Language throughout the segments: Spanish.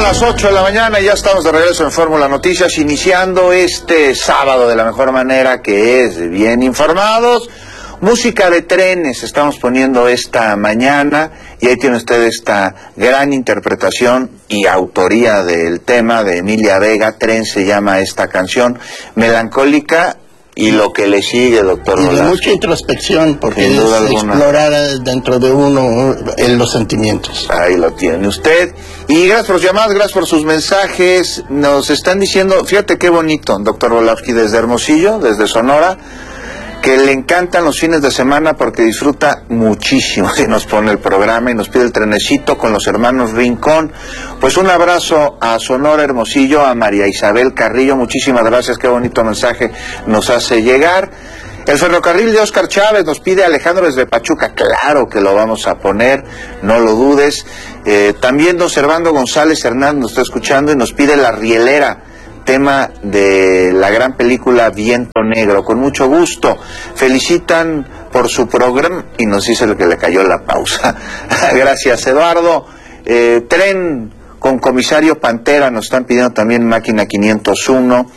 las 8 de la mañana y ya estamos de regreso en Fórmula Noticias, iniciando este sábado de la mejor manera, que es bien informados. Música de trenes estamos poniendo esta mañana, y ahí tiene usted esta gran interpretación y autoría del tema de Emilia Vega. Tren se llama esta canción, melancólica, y lo que le sigue, doctor. Y de mucha introspección, porque es explorar dentro de uno los sentimientos. Ahí lo tiene usted. Y gracias por sus llamadas, gracias por sus mensajes. Nos están diciendo, fíjate qué bonito, doctor Volavsky, desde Hermosillo, desde Sonora, que le encantan los fines de semana porque disfruta muchísimo si nos pone el programa y nos pide el trenecito con los hermanos Rincón. Pues un abrazo a Sonora, Hermosillo, a María Isabel Carrillo, muchísimas gracias, qué bonito mensaje nos hace llegar. El ferrocarril de Óscar Chávez nos pide Alejandro desde Pachuca, claro que lo vamos a poner, no lo dudes. También don Servando González Hernández nos está escuchando y nos pide La Rielera, tema de la gran película Viento Negro. Con mucho gusto, felicitan por su programa, y nos dice lo que le cayó la pausa. Gracias, Eduardo. Tren con Comisario Pantera, nos están pidiendo también Máquina 501,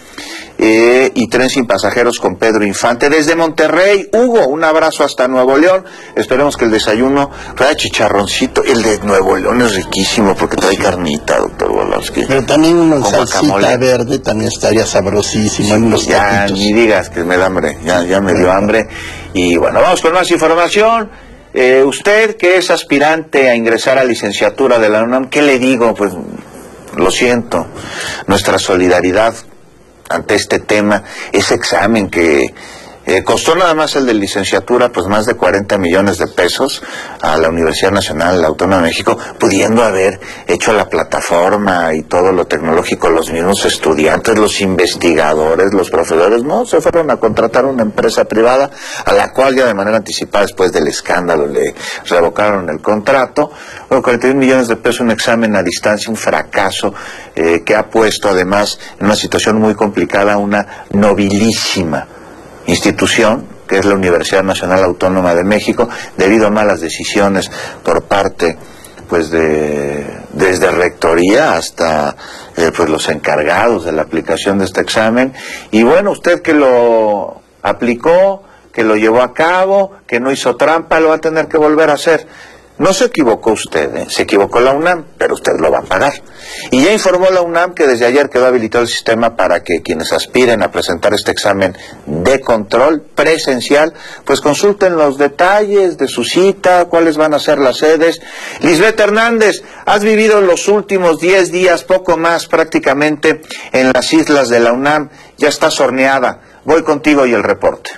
y Tren sin pasajeros con Pedro Infante. Desde Monterrey, Hugo, un abrazo hasta Nuevo León. Esperemos que el desayuno trae chicharroncito. El de Nuevo León es riquísimo porque trae carnita, doctor Volavsky. Pero también una salsita verde también estaría sabrosísimo en los ya taquitos. Ni digas que me da hambre, ya me dio hambre. Y bueno, vamos con más información. Usted que es aspirante a ingresar a licenciatura de la UNAM, ¿qué le digo? Pues lo siento, nuestra solidaridad ante este tema, ese examen que costó nada más el de licenciatura, pues más de 40 millones de pesos a la Universidad Nacional Autónoma de México, pudiendo haber hecho la plataforma y todo lo tecnológico los mismos estudiantes, los investigadores, los profesores. No, se fueron a contratar una empresa privada a la cual ya de manera anticipada, después del escándalo, le revocaron el contrato. Bueno, 41 millones de pesos, un examen a distancia, un fracaso que ha puesto además en una situación muy complicada a una nobilísima institución, que es la Universidad Nacional Autónoma de México, debido a malas decisiones por parte, pues, desde rectoría hasta pues los encargados de la aplicación de este examen. Y bueno, usted que lo aplicó, que lo llevó a cabo, que no hizo trampa, lo va a tener que volver a hacer. No se equivocó usted, se equivocó la UNAM, pero usted lo va a pagar. Y ya informó la UNAM que desde ayer quedó habilitado el sistema para que quienes aspiren a presentar este examen de control presencial, pues consulten los detalles de su cita, cuáles van a ser las sedes. Lisbeth Hernández, has vivido los últimos 10 días, poco más prácticamente, en las islas de la UNAM, ya estás horneada. Voy contigo y el reporte.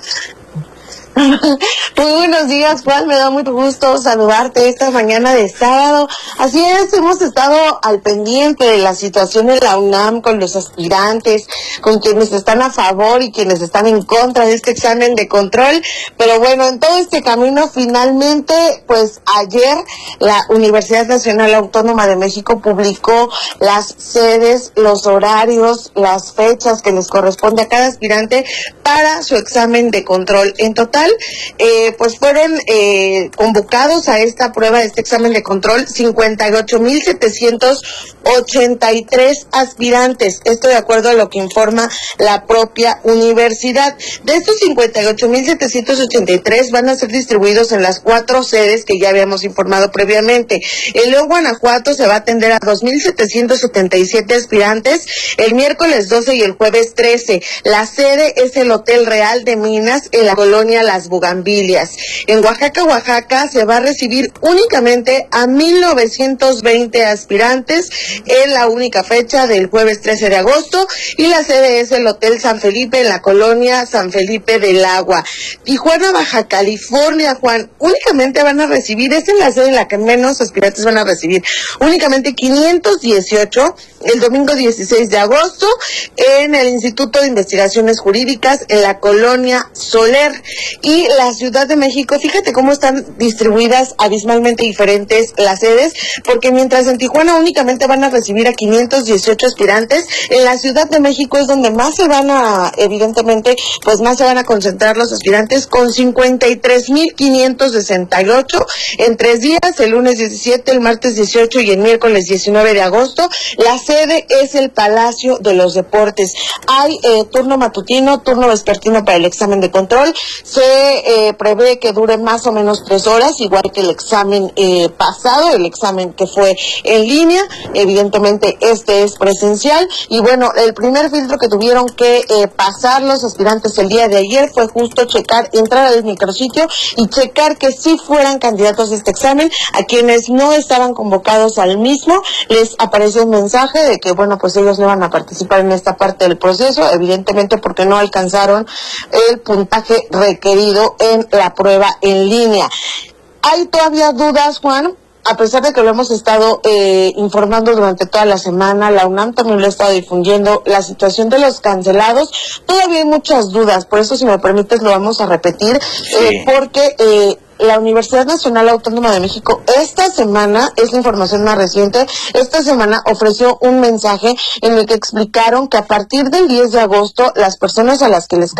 Muy buenos días, Juan, me da mucho gusto saludarte esta mañana de sábado. Así es, hemos estado al pendiente de la situación en la UNAM con los aspirantes, con quienes están a favor y quienes están en contra de este examen de control, pero bueno, en todo este camino finalmente, pues ayer la Universidad Nacional Autónoma de México publicó las sedes, los horarios, las fechas que les corresponde a cada aspirante para su examen de control. En total, pues fueron convocados a esta prueba, de este examen de control, 58,783 aspirantes. Esto de acuerdo a lo que informa la propia universidad. De estos 58,783 van a ser distribuidos en las 4 sedes que ya habíamos informado previamente. En León, Guanajuato, se va a atender a 2,777 aspirantes el miércoles 12 y el jueves 13. La sede es el Hotel Real de Minas, en la colonia Las Bugambilias. En Oaxaca, se va a recibir únicamente a 1,920 aspirantes en la única fecha del jueves 13 de agosto, y la sede es el Hotel San Felipe, en la colonia San Felipe del Agua. Tijuana, Baja California, Juan, únicamente van a recibir, esta es la sede en la que menos aspirantes van a recibir, únicamente 518 el domingo 16 de agosto en el Instituto de Investigaciones Jurídicas, en la colonia Soler. y la Ciudad de México. Fíjate cómo están distribuidas abismalmente diferentes las sedes, porque mientras en Tijuana únicamente van a recibir a 518 aspirantes, en la Ciudad de México es donde más se van a, evidentemente, pues más se van a concentrar los aspirantes, con 53,568 en 3 días, el lunes 17, el martes 18 y el miércoles 19 de agosto. La sede es el Palacio de los Deportes. Hay turno matutino, turno vespertino para el examen de control. Se prevé que dure más o menos 3 horas, igual que el examen pasado, el examen que fue en línea. Evidentemente este es presencial, y bueno, el primer filtro que tuvieron que pasar los aspirantes el día de ayer fue justo checar, entrar al micrositio y checar que sí fueran candidatos a este examen. A quienes no estaban convocados al mismo, les apareció un mensaje de que, bueno, pues ellos no van a participar en esta parte del proceso, evidentemente porque no alcanzaron el puntaje requerido en la prueba en línea. ¿Hay todavía dudas, Juan? A pesar de que lo hemos estado informando durante toda la semana, la UNAM también lo ha estado difundiendo, la situación de los cancelados, todavía hay muchas dudas, por eso, si me permites, lo vamos a repetir, porque la Universidad Nacional Autónoma de México esta semana, es la información más reciente, esta semana ofreció un mensaje en el que explicaron que a partir del 10 de agosto, las personas a las que les